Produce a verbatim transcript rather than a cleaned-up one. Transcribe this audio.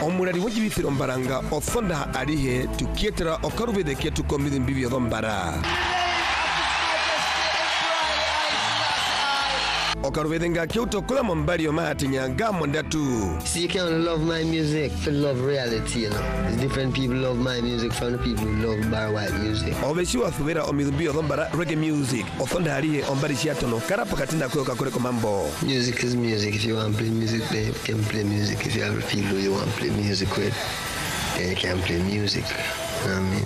omurari w'igibithiro mbaranga othonda arihe tukietera okarubede ketu komidi mbibyo dhombara Okaruvedenga kyoto kula mombari omahati nyanga mondatu. See, you can't love my music for love reality, you know. It's different people love my music from the people who love bar white music. Oveshiwa thubera omidhumbio dhombara reggae music. Othonda harihe ombari shiatono karapa katinda kuyoka kureko mambo. Music is music. If you want to play music, play, you can play music. If you have a people who you want to play music with, then you can play music. You know what I mean?